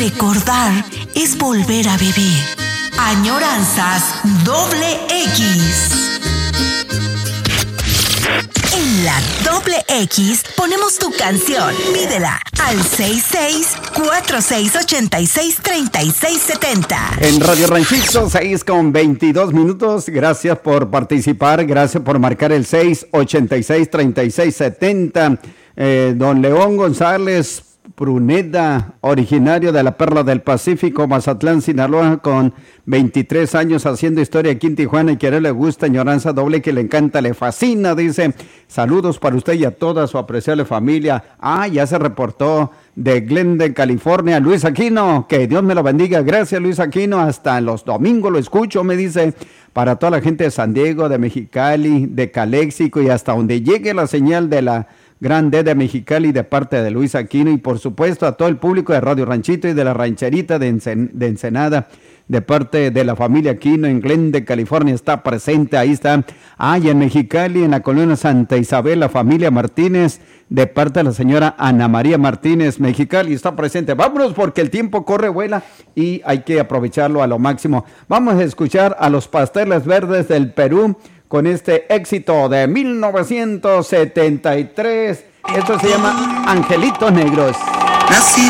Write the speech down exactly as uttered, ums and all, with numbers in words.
Recordar es volver a vivir. Añoranzas doble X. En la doble X ponemos tu canción. Pídela al seis seis cuatro seis ocho seis tres seis siete cero. En Radio Ranchito, seis con veintidós minutos. Gracias por participar. Gracias por marcar el seis ocho seis tres seis siete cero. Eh, don León González Pruneda, originario de la Perla del Pacífico, Mazatlán, Sinaloa, con veintitrés años haciendo historia aquí en Tijuana y que a él le gusta, añoranza doble, que le encanta, le fascina, dice. Saludos para usted y a toda su apreciable familia. Ah, ya se reportó de Glendale, California, Luis Aquino, que Dios me lo bendiga. Gracias, Luis Aquino, hasta los domingos lo escucho, me dice. Para toda la gente de San Diego, de Mexicali, de Caléxico y hasta donde llegue la señal de la Grande de Mexicali de parte de Luis Aquino, y por supuesto a todo el público de Radio Ranchito y de la rancherita de, Encen- de Ensenada de parte de la familia Aquino en Glendale, California, está presente. Ahí está. Ah, y en Mexicali, en la colonia Santa Isabel, la familia Martínez de parte de la señora Ana María Martínez, Mexicali, está presente. Vámonos porque el tiempo corre, vuela y hay que aprovecharlo a lo máximo. Vamos a escuchar a los Pasteles Verdes del Perú con este éxito de mil novecientos setenta y tres. Esto se llama Angelitos Negros. Nací